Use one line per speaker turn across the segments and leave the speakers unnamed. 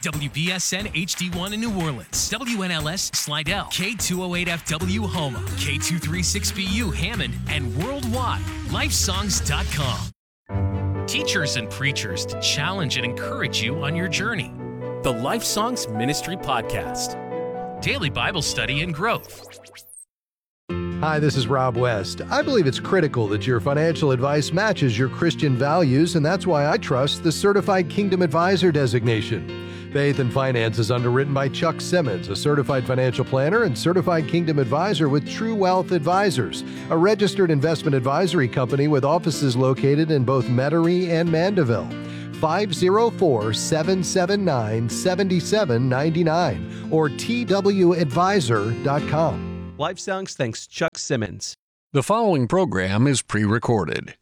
WBSN HD1 in New Orleans, WNLS Slidell, K208FW Houma, K236BU Hammond, and worldwide, lifesongs.com. Teachers and preachers to challenge and encourage you on your journey. The Life Songs Ministry Podcast. Daily Bible study and growth.
Hi, this is Rob West. I believe it's critical that your financial advice matches your Christian values, and that's why I trust the Certified Kingdom Advisor designation. Faith and Finance is underwritten by Chuck Simmons, a certified financial planner and certified Kingdom Advisor with True Wealth Advisors, a registered investment advisory company with offices located in both Metairie and Mandeville. 504-779-7799 or twadvisor.com.
Life Songs thanks Chuck Simmons.
The following program is pre-recorded.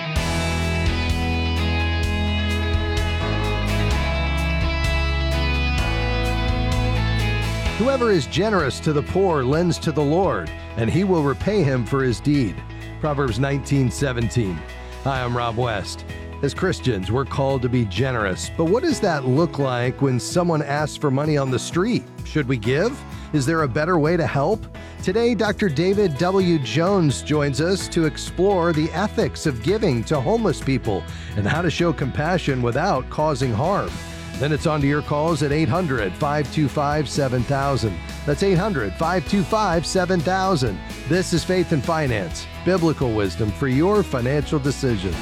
Whoever is generous to the poor lends to the Lord, and he will repay him for his deed. Proverbs 19:17. Hi, I'm Rob West. As Christians, we're called to be generous, but what does that look like when someone asks for money on the street? Should we give? Is there a better way to help? Today, Dr. David W. Jones joins us to explore the ethics of giving to homeless people and how to show compassion without causing harm. Then it's on to your calls at 800-525-7000. That's 800-525-7000. This is Faith and Finance, biblical wisdom for your financial decisions.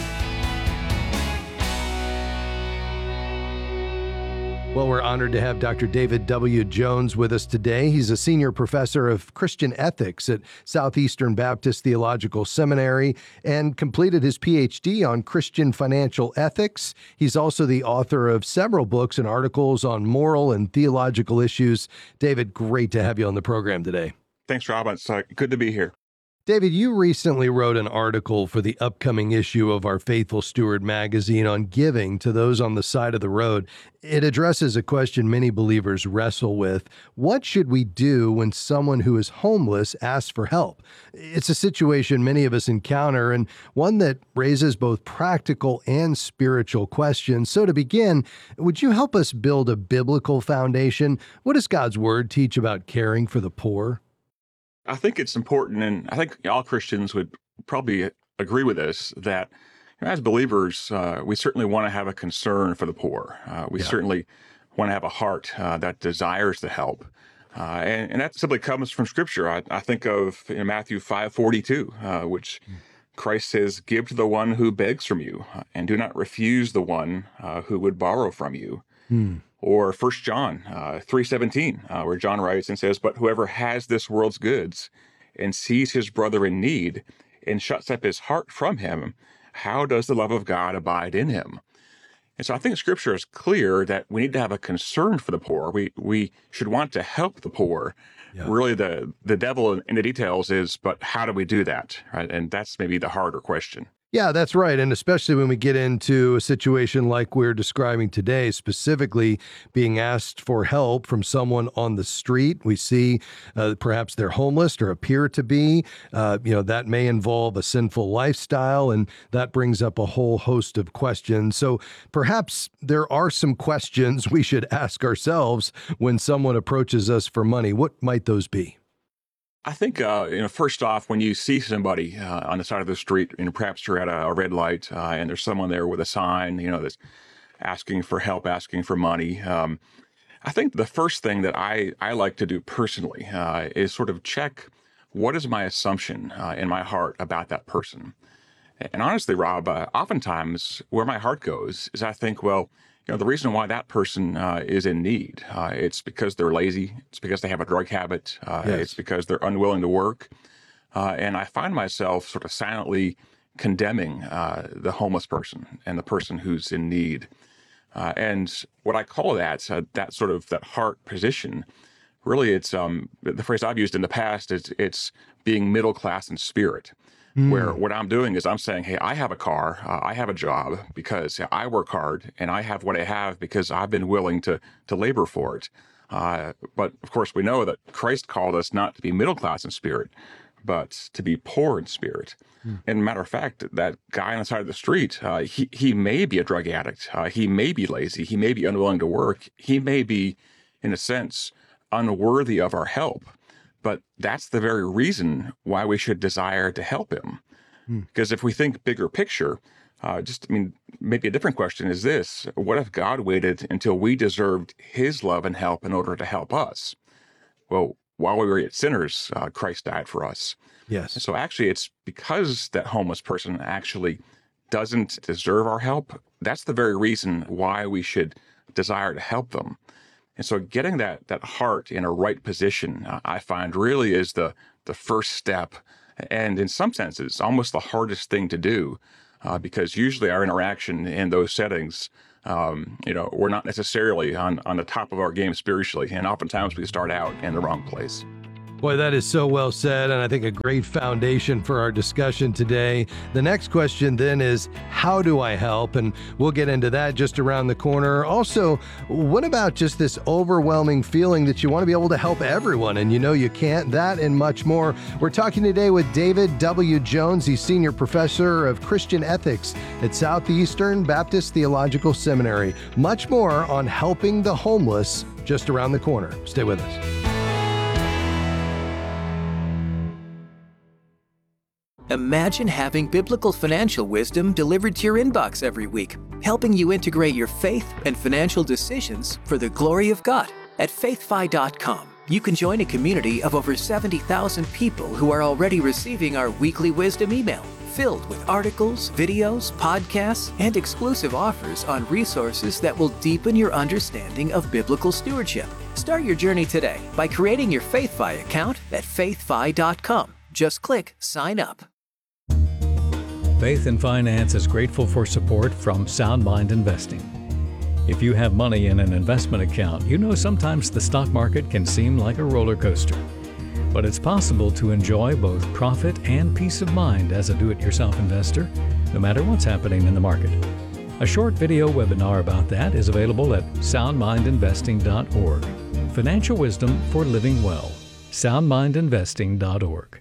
Well, we're honored to have Dr. David W. Jones with us today. He's a senior professor of Christian ethics at Southeastern Baptist Theological Seminary and completed his PhD on Christian financial ethics. He's also the author of several books and articles on moral and theological issues. David, great to have you on the program today.
Thanks, Rob. It's good to be here.
David, you recently wrote an article for the upcoming issue of our Faithful Steward magazine on giving to those on the side of the road. It addresses a question many believers wrestle with. What should we do when someone who is homeless asks for help? It's a situation many of us encounter and one that raises both practical and spiritual questions. So to begin, would you help us build a biblical foundation? What does God's Word teach about caring for the poor?
I think it's important, and I think all Christians would probably agree with this, that as believers, we certainly want to have a concern for the poor. We certainly want to have a heart that desires to help. And that simply comes from Scripture. I think of Matthew 5:42, which Christ says, "Give to the one who begs from you, and do not refuse the one who would borrow from you." Or 1 John 3:17, where John writes and says, "But whoever has this world's goods and sees his brother in need and shuts up his heart from him, how does the love of God abide in him?" And so I think Scripture is clear that we need to have a concern for the poor. We should want to help the poor. Yeah. Really, the devil in the details is, but how do we do that? Right? And that's maybe the harder question.
Yeah, that's right. And especially when we get into a situation like we're describing today, specifically being asked for help from someone on the street. We see perhaps they're homeless or appear to be. That may involve a sinful lifestyle, and that brings up a whole host of questions. So perhaps there are some questions we should ask ourselves when someone approaches us for money. What might those be?
I think, first off, when you see somebody on the side of the street, perhaps you're at a red light and there's someone there with a sign, that's asking for help, asking for money. I think the first thing that I like to do personally is sort of check what is my assumption in my heart about that person. And honestly, Rob, oftentimes where my heart goes is I think, well, the reason why that person is in need, it's because they're lazy. It's because they have a drug habit. It's because they're unwilling to work. And I find myself sort of silently condemning the homeless person and the person who's in need. And what I call that heart position, really it's the phrase I've used in the past is it's being middle class in spirit. Where what I'm doing is I'm saying, hey, I have a car, I have a job because I work hard, and I have what I have because I've been willing to labor for it. But of course, we know that Christ called us not to be middle class in spirit, but to be poor in spirit. And matter of fact, that guy on the side of the street, he may be a drug addict. He may be lazy. He may be unwilling to work. He may be, in a sense, unworthy of our help. But that's the very reason why we should desire to help him. Because if we think bigger picture, maybe a different question is this: what if God waited until we deserved his love and help in order to help us? Well, while we were yet sinners, Christ died for us.
Yes.
So actually, it's because that homeless person actually doesn't deserve our help. That's the very reason why we should desire to help them. And so getting that heart in a right position, I find really is the first step. And in some senses, almost the hardest thing to do, because usually our interaction in those settings, we're not necessarily on the top of our game spiritually. And oftentimes we start out in the wrong place.
Boy, that is so well said, and I think a great foundation for our discussion today. The next question then is, how do I help? And we'll get into that just around the corner. Also, what about just this overwhelming feeling that you want to be able to help everyone and you know you can't? That and much more. We're talking today with David W. Jones. He's Senior Professor of Christian Ethics at Southeastern Baptist Theological Seminary. Much more on helping the homeless just around the corner. Stay with us.
Imagine having biblical financial wisdom delivered to your inbox every week, helping you integrate your faith and financial decisions for the glory of God. At faithfi.com, you can join a community of over 70,000 people who are already receiving our weekly wisdom email, filled with articles, videos, podcasts, and exclusive offers on resources that will deepen your understanding of biblical stewardship. Start your journey today by creating your FaithFi account at faithfi.com. Just click Sign Up.
Faith and Finance is grateful for support from Sound Mind Investing. If you have money in an investment account, you know sometimes the stock market can seem like a roller coaster. But it's possible to enjoy both profit and peace of mind as a do-it-yourself investor, no matter what's happening in the market. A short video webinar about that is available at soundmindinvesting.org. Financial wisdom for living well. soundmindinvesting.org.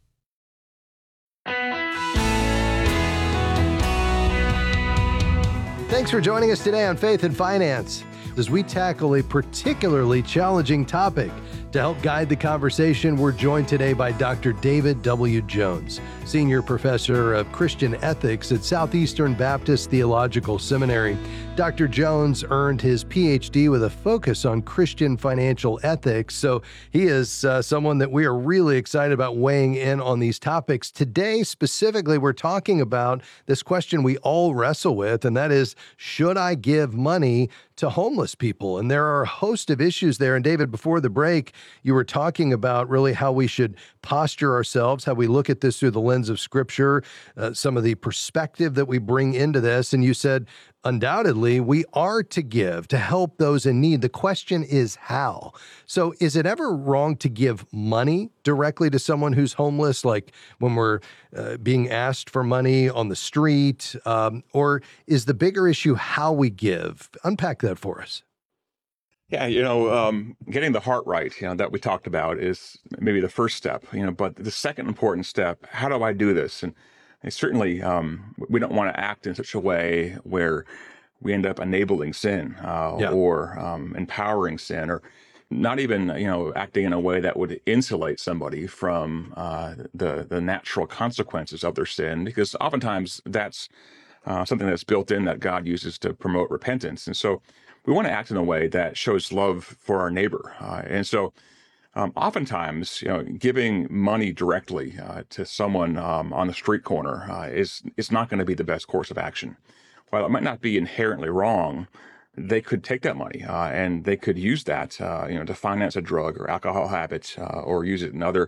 Thanks for joining us today on Faith and Finance as we tackle a particularly challenging topic. To help guide the conversation, we're joined today by Dr. David W. Jones, Senior Professor of Christian Ethics at Southeastern Baptist Theological Seminary. Dr. Jones earned his PhD with a focus on Christian financial ethics, so he is someone that we are really excited about weighing in on these topics. Today, specifically, we're talking about this question we all wrestle with, and that is, should I give money to homeless people? And there are a host of issues there. And David, before the break, you were talking about really how we should posture ourselves, how we look at this through the lens of Scripture, some of the perspective that we bring into this. And you said, undoubtedly, we are to give, to help those in need. The question is how. So is it ever wrong to give money directly to someone who's homeless, like when we're being asked for money on the street? Or is the bigger issue how we give? Unpack that for us.
Yeah, getting the heart right, that we talked about is maybe the first step, but the second important step, how do I do this? And certainly, we don't want to act in such a way where we end up enabling sin or empowering sin, or not even, acting in a way that would insulate somebody from the natural consequences of their sin, because oftentimes that's something that's built in that God uses to promote repentance. And so we want to act in a way that shows love for our neighbor. And so oftentimes, giving money directly to someone on the street corner is not going to be the best course of action. While it might not be inherently wrong, they could take that money and they could use that, to finance a drug or alcohol habit, or use it in other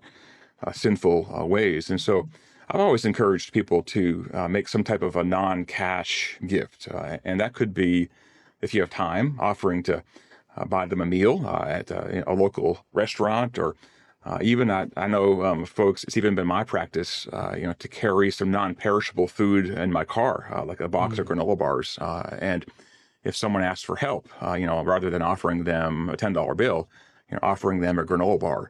sinful ways. And so I've always encouraged people to make some type of a non-cash gift, and that could be, if you have time, offering to buy them a meal at a local restaurant, or even I know folks, it's even been my practice, to carry some non-perishable food in my car, like a box of granola bars. And if someone asks for help, rather than offering them a $10 bill, offering them a granola bar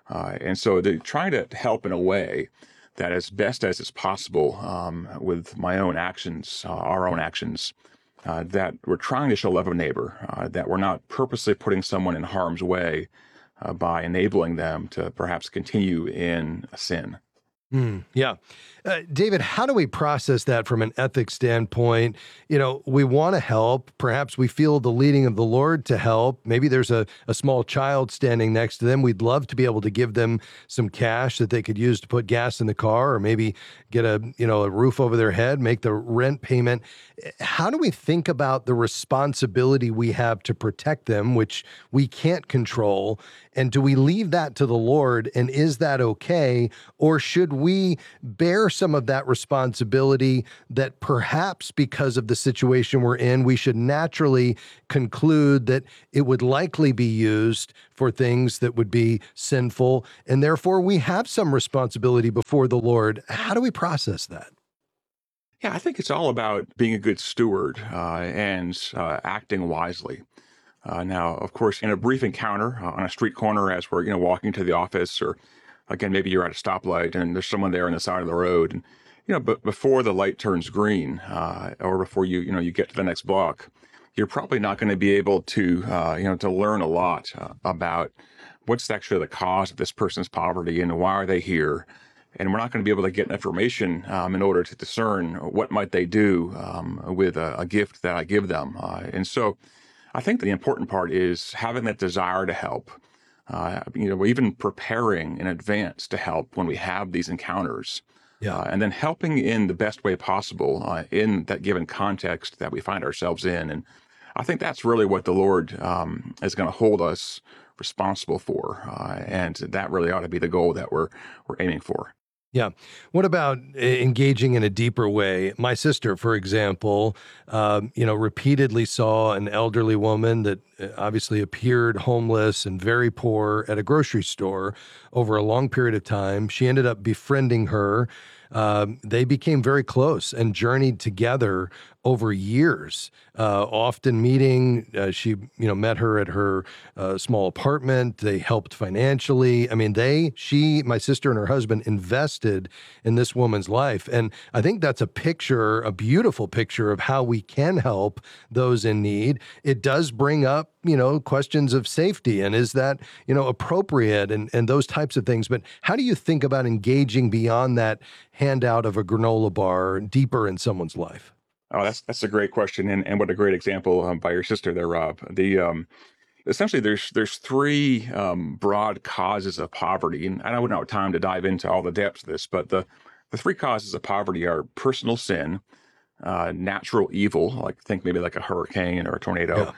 And so they're trying to help in a way that as best as is possible with my own actions, our own actions, that we're trying to show love of neighbor, that we're not purposely putting someone in harm's way by enabling them to perhaps continue in sin.
Yeah. David, how do we process that from an ethics standpoint? We want to help. Perhaps we feel the leading of the Lord to help. Maybe there's a small child standing next to them. We'd love to be able to give them some cash that they could use to put gas in the car, or maybe get a roof over their head, make the rent payment. How do we think about the responsibility we have to protect them, which we can't control? And do we leave that to the Lord? And is that okay? Or should we bear some of that responsibility that perhaps because of the situation we're in, we should naturally conclude that it would likely be used for things that would be sinful, and therefore we have some responsibility before the Lord? How do we process that?
Yeah, I think it's all about being a good steward and acting wisely. Now, of course, in a brief encounter on a street corner as we're walking to the office, or again, maybe you're at a stoplight and there's someone there on the side of the road, and but before the light turns green, or before you get to the next block, you're probably not going to be able to to learn a lot about what's actually the cause of this person's poverty and why are they here. And we're not going to be able to get information in order to discern what might they do with a gift that I give them. And so I think the important part is having that desire to help, even preparing in advance to help when we have these encounters.
Yeah.
And then helping in the best way possible in that given context that we find ourselves in. And I think that's really what the Lord is going to hold us responsible for. And that really ought to be the goal that we're aiming for.
Yeah. What about engaging in a deeper way? My sister, for example, repeatedly saw an elderly woman that obviously appeared homeless and very poor at a grocery store over a long period of time. She ended up befriending her. They became very close and journeyed together over years, often meeting. She, met her at her small apartment. They helped financially. I mean, my sister and her husband invested in this woman's life. And I think that's a beautiful picture of how we can help those in need. It does bring up, questions of safety and is that, appropriate and those types of things. But how do you think about engaging beyond that handout of a granola bar deeper in someone's life?
Oh, that's a great question, and what a great example by your sister there, Rob. Essentially, there's three broad causes of poverty, and I don't have time to dive into all the depths of this, but the three causes of poverty are personal sin, natural evil, think maybe like a hurricane or a tornado,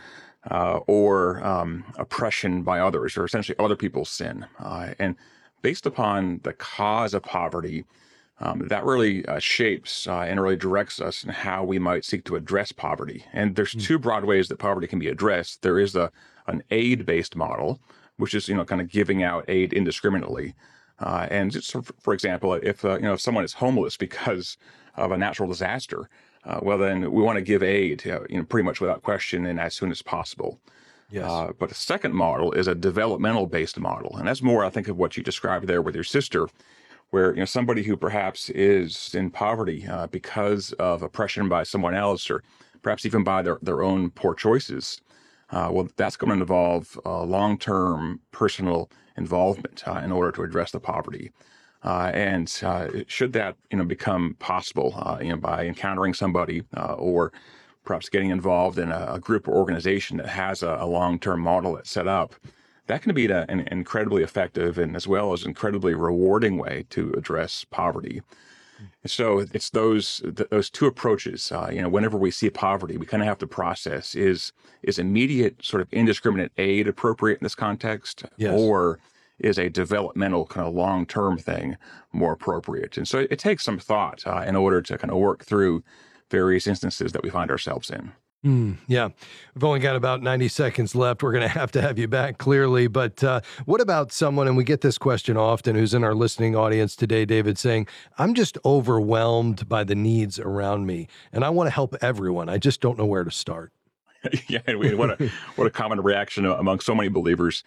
or oppression by others, or essentially other people's sin. And based upon the cause of poverty, that really shapes and really directs us in how we might seek to address poverty. And there's two broad ways that poverty can be addressed. There is an aid-based model, which is kind of giving out aid indiscriminately. And just for example, if someone is homeless because of a natural disaster, well then we want to give aid, pretty much without question and as soon as possible.
Yes.
But a second model is a developmental-based model, and that's more, I think, of what you described there with your sister, where somebody who perhaps is in poverty because of oppression by someone else, or perhaps even by their own poor choices. Well, that's going to involve long-term personal involvement in order to address the poverty. And should that become possible, by encountering somebody or perhaps getting involved in a group or organization that has a long-term model that's set up, that can be an incredibly effective and as well as incredibly rewarding way to address poverty. And so it's those two approaches. Whenever we see poverty, we kind of have to process: is immediate sort of indiscriminate aid appropriate in this context,
Yes.
or is a developmental kind of long-term thing more appropriate? And so it takes some thought in order to kind of work through various instances that we find ourselves in.
Yeah. We've only got about 90 seconds left. We're going to have you back clearly. But what about someone, and we get this question often, who's in our listening audience today, David, saying, I'm just overwhelmed by the needs around me and I want to help everyone. I just don't know where to start.
Yeah, what a common reaction among so many believers.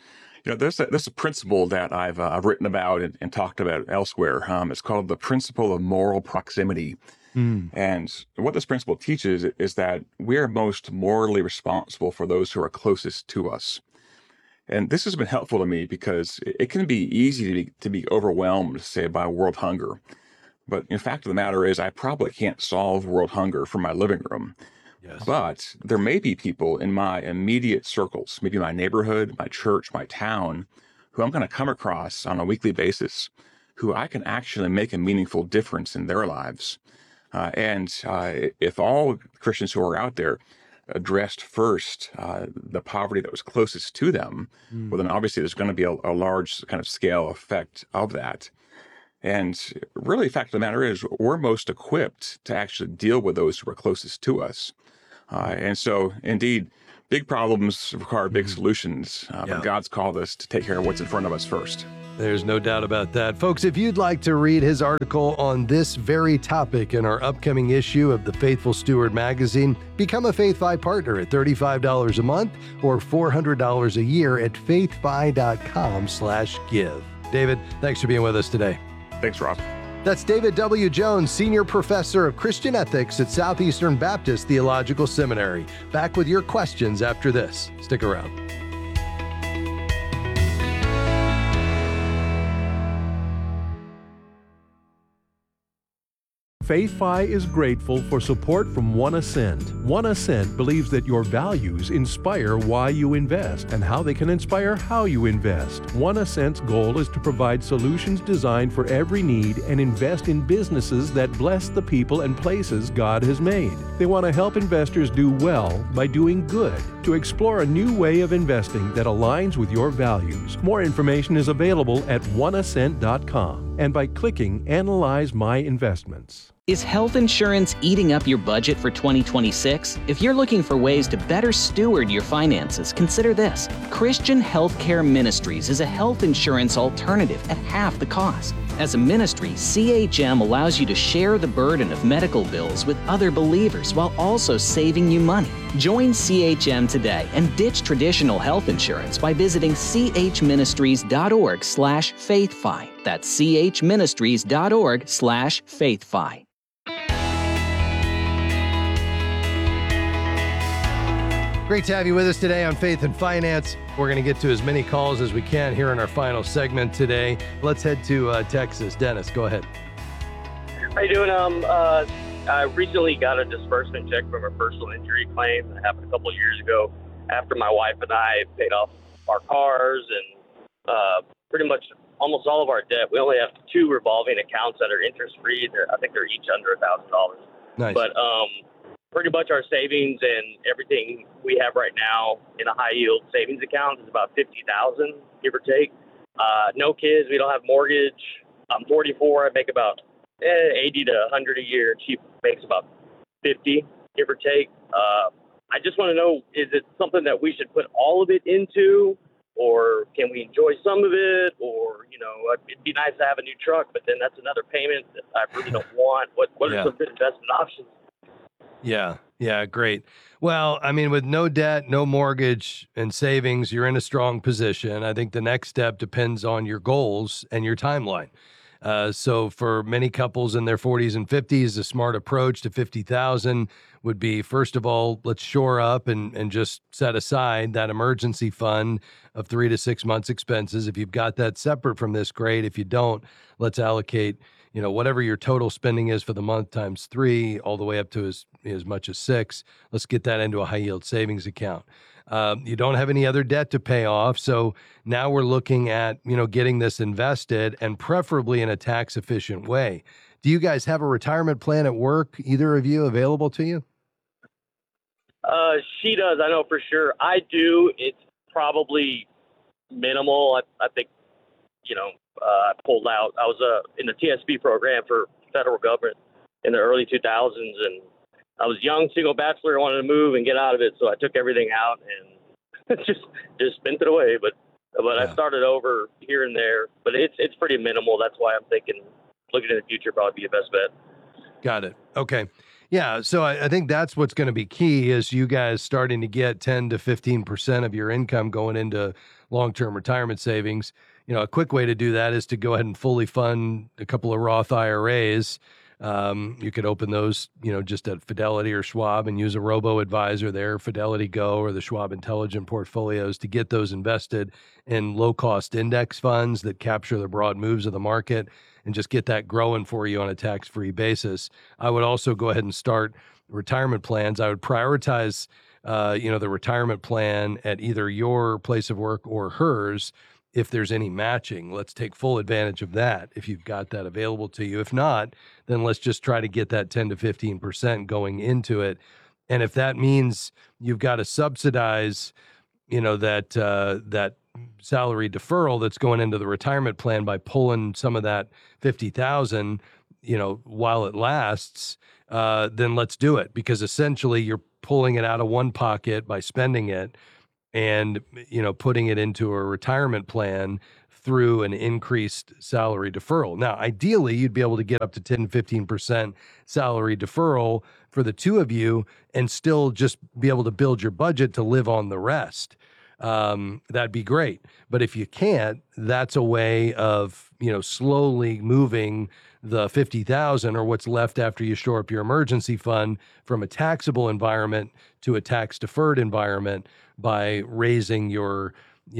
There's a principle that I've written about and talked about elsewhere. It's called the principle of moral proximity. And what this principle teaches is that we are most morally responsible for those who are closest to us. And this has been helpful to me because it can be easy to be overwhelmed, say, by world hunger. But the fact of the matter is, I probably can't solve world hunger from my living room.
Yes.
But there may be people in my immediate circles, maybe my neighborhood, my church, my town, who I'm going to come across on a weekly basis, who I can actually make a meaningful difference in their lives. If all Christians who are out there addressed first the poverty that was closest to them, well, then obviously there's going to be a large kind of scale effect of that. And really, the fact of the matter is, we're most equipped to actually deal with those who are closest to us. And so, indeed, big problems require big solutions, but God's called us to take care of what's in front of us first.
There's no doubt about that. Folks, if you'd like to read his article on this very topic in our upcoming issue of the Faithful Steward magazine, become a FaithFi partner at $35 a month or $400 a year at faithfi.com/give. David, thanks for being with us today.
Thanks, Rob.
That's David W. Jones, Senior Professor of Christian Ethics at Southeastern Baptist Theological Seminary. Back with your questions after this. Stick around.
FaithFi is grateful for support from One Ascent. One Ascent believes that your values inspire why you invest and how they can inspire how you invest. One Ascent's goal is to provide solutions designed for every need and invest in businesses that bless the people and places God has made. They want to help investors do well by doing good, to explore a new way of investing that aligns with your values. More information is available at oneascent.com and by clicking Analyze My Investments.
Is health insurance eating up your budget for 2026? If you're looking for ways to better steward your finances, consider this. Christian Healthcare Ministries is a health insurance alternative at half the cost. As a ministry, CHM allows you to share the burden of medical bills with other believers while also saving you money. Join CHM today and ditch traditional health insurance by visiting chministries.org/faithfi. That's chministries.org/faithfi.
Great to have you with us today on Faith and Finance. We're going to get to as many calls as we can here in our final segment today. Let's head to Texas. Dennis, go ahead.
How you doing? I recently got a disbursement check from a personal injury claim that happened a couple of years ago after my wife and I paid off our cars and pretty much almost all of our debt. We only have 2 revolving accounts that are interest-free. I think they're each under $1,000.
Nice.
But pretty much our savings and everything we have right now in a high-yield savings account is about $50,000, give or take. No kids. We don't have mortgage. I'm 44. I make about 80 to 100 a year. She makes about 50, give or take. I just want to know, is it something that we should put all of it into, or can we enjoy some of it? Or, it'd be nice to have a new truck, but then that's another payment that I really don't want. What are some good investment options?
Yeah, great. Well, I mean, with no debt, no mortgage, and savings, you're in a strong position. I think the next step depends on your goals and your timeline. So for many couples in their 40s and 50s, the smart approach to $50,000 would be, first of all, let's shore up and just set aside that emergency fund of 3 to 6 months expenses. If you've got that separate from this, great. If you don't, let's allocate, whatever your total spending is for the month times 3, all the way up to as much as 6. Let's get that into a high yield savings account. You don't have any other debt to pay off. So now we're looking at, getting this invested and preferably in a tax efficient way. Do you guys have a retirement plan at work, either of you, available to you?
She does. I know for sure. I do. It's probably minimal. I think, I pulled out. I was in the TSP program for federal government in the early 2000s, and I was young, single bachelor, wanted to move and get out of it, so I took everything out and just spent it away. But I started over here and there. But it's pretty minimal. That's why I'm thinking looking in the future probably be your best bet.
Got it. Okay. Yeah, so I think that's what's going to be key is you guys starting to get 10 to 15% of your income going into long-term retirement savings. A quick way to do that is to go ahead and fully fund a couple of Roth IRAs. You could open those, just at Fidelity or Schwab and use a robo-advisor there, Fidelity Go or the Schwab Intelligent Portfolios, to get those invested in low-cost index funds that capture the broad moves of the market and just get that growing for you on a tax-free basis. I would also go ahead and start retirement plans. I would prioritize, the retirement plan at either your place of work or hers. If there's any matching, let's take full advantage of that if you've got that available to you. If not, then let's just try to get that 10 to 15% going into it. And if that means you've got to subsidize, that salary deferral that's going into the retirement plan by pulling some of that $50,000, while it lasts, then let's do it, because essentially you're pulling it out of one pocket by spending it and, putting it into a retirement plan through an increased salary deferral. Now, ideally, you'd be able to get up to 10, 15% salary deferral for the two of you and still just be able to build your budget to live on the rest. That'd be great. But if you can't, that's a way of, slowly moving the 50,000 or what's left after you shore up your emergency fund from a taxable environment to a tax deferred environment by raising your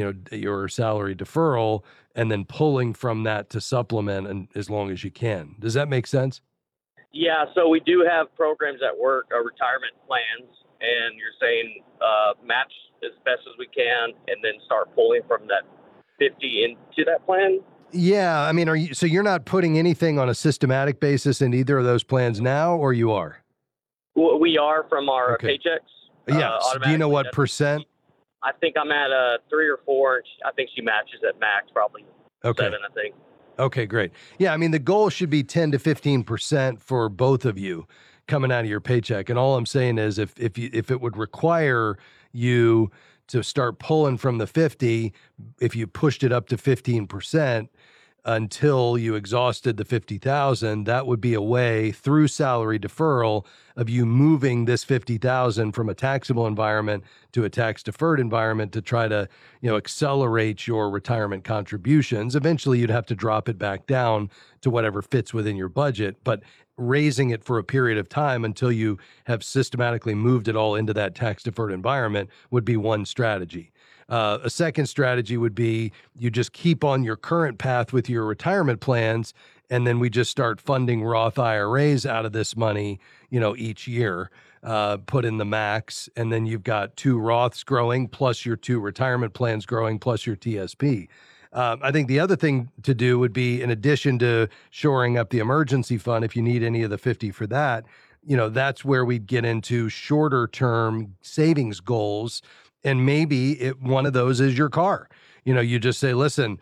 salary deferral and then pulling from that to supplement and as long as you can. Does that make sense?
Yeah, so we do have programs at work, retirement plans, and you're saying match as best as we can and then start pulling from that 50 into that plan?
Yeah, I mean, so you're not putting anything on a systematic basis in either of those plans now, or you are?
Well, we are from our paychecks.
Yeah, so do you know what percent?
I think I'm at 3 or 4. I think she matches at max, probably 7, I think.
Okay, great. Yeah, I mean, the goal should be 10 to 15% for both of you coming out of your paycheck. And all I'm saying is if it would require you to start pulling from the 50, if you pushed it up to 15% until you exhausted the 50,000, that would be a way through salary deferral of you moving this 50,000 from a taxable environment to a tax deferred environment to try to, accelerate your retirement contributions. Eventually you'd have to drop it back down to whatever fits within your budget, but raising it for a period of time until you have systematically moved it all into that tax deferred environment would be one strategy. A second strategy would be you just keep on your current path with your retirement plans, and then we just start funding Roth IRAs out of this money, each year, put in the max, and then you've got 2 Roths growing, plus your 2 retirement plans growing, plus your TSP. I think the other thing to do would be, in addition to shoring up the emergency fund, if you need any of the 50 for that, that's where we'd get into shorter term savings goals. And maybe one of those is your car. You just say, listen,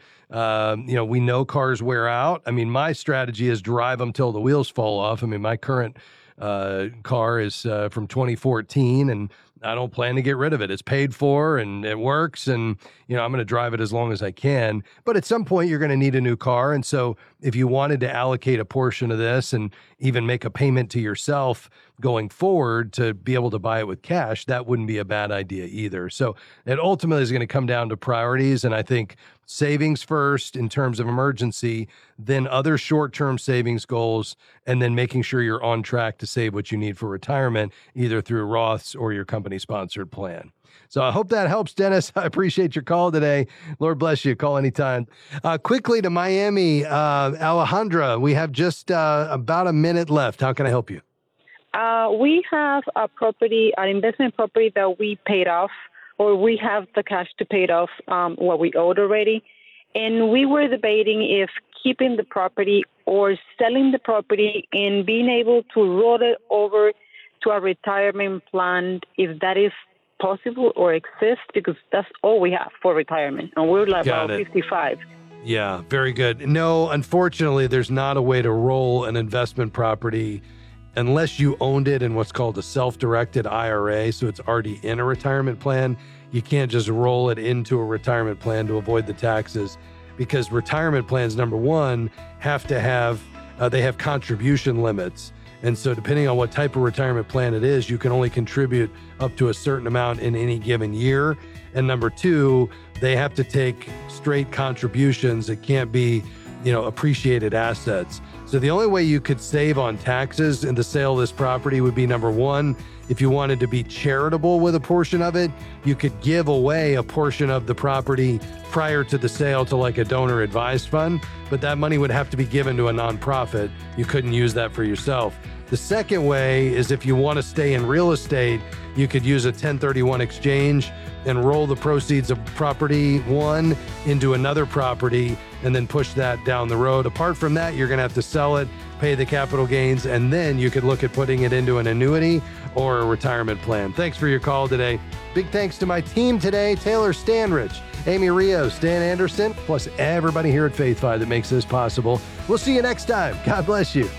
we know cars wear out. I mean, my strategy is drive them till the wheels fall off. I mean, my current car is from 2014, and I don't plan to get rid of it. It's paid for and it works, and I'm going to drive it as long as I can. But at some point, you're going to need a new car. And so if you wanted to allocate a portion of this and even make a payment to yourself going forward to be able to buy it with cash, that wouldn't be a bad idea either. So it ultimately is going to come down to priorities. And I think savings first in terms of emergency, then other short-term savings goals, and then making sure you're on track to save what you need for retirement, either through Roths or your company-sponsored plan. So I hope that helps, Dennis. I appreciate your call today. Lord bless you. Call anytime. Quickly to Miami, Alejandra, we have just about a minute left. How can I help you?
We have a property, an investment property that we paid off, or we have the cash to pay it off what we owed already. And we were debating if keeping the property or selling the property and being able to roll it over to a retirement plan, if that is possible or exists, because that's all we have for retirement. And we're like about 55.
Yeah, very good. No, unfortunately, there's not a way to roll an investment property unless you owned it in what's called a self-directed IRA, so it's already in a retirement plan. You can't just roll it into a retirement plan to avoid the taxes, because retirement plans, number one, have to have, they have contribution limits. And so depending on what type of retirement plan it is, you can only contribute up to a certain amount in any given year. And number two, they have to take straight contributions. It can't be, appreciated assets. So the only way you could save on taxes in the sale of this property would be, number one, if you wanted to be charitable with a portion of it, you could give away a portion of the property prior to the sale to like a donor advised fund, but that money would have to be given to a nonprofit. You couldn't use that for yourself. The second way is if you want to stay in real estate, you could use a 1031 exchange and roll the proceeds of property one into another property and then push that down the road. Apart from that, you're going to have to sell it, pay the capital gains, and then you could look at putting it into an annuity or a retirement plan. Thanks for your call today. Big thanks to my team today, Taylor Stanrich, Amy Rios, Dan Anderson, plus everybody here at FaithFi that makes this possible. We'll see you next time. God bless you.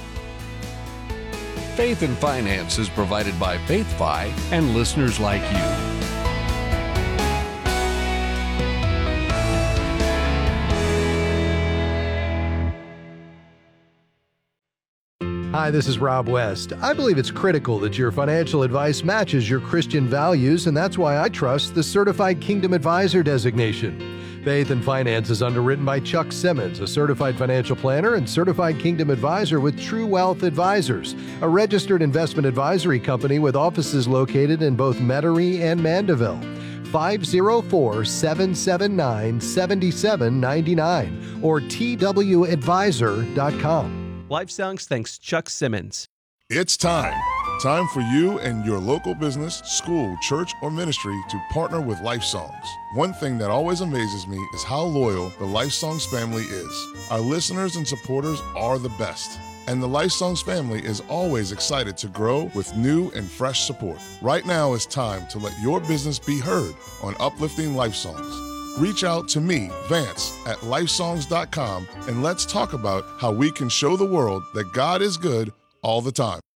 Faith and Finance is provided by FaithFi and listeners like you.
Hi, this is Rob West. I believe it's critical that your financial advice matches your Christian values, and that's why I trust the Certified Kingdom Advisor designation. Faith and Finance is underwritten by Chuck Simmons, a certified financial planner and certified Kingdom Advisor with True Wealth Advisors, a registered investment advisory company with offices located in both Metairie and Mandeville. 504-779-7799 or twadvisor.com.
Life Songs thanks Chuck Simmons.
It's time. Time for you and your local business, school, church, or ministry to partner with Life Songs. One thing that always amazes me is how loyal the Life Songs family is. Our listeners and supporters are the best. And the Life Songs family is always excited to grow with new and fresh support. Right now is time to let your business be heard on Uplifting Life Songs. Reach out to me, Vance, at lifesongs.com, and let's talk about how we can show the world that God is good all the time.